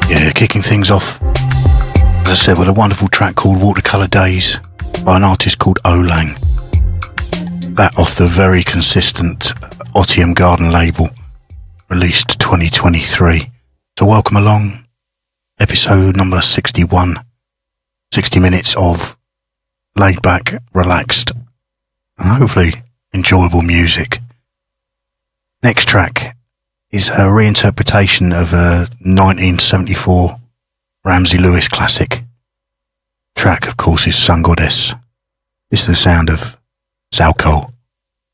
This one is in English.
Yeah, kicking things off, as I said, with a wonderful track called Watercolour Days by an artist called Olang. That off the very consistent Otium Garden label, released 2023. So welcome along, episode number 61. 60 minutes of laid back, relaxed, and hopefully enjoyable music. Next track is a reinterpretation of a 1974 Ramsey Lewis classic. Track, of course, is Sun Goddess. This is the sound of Zalcol.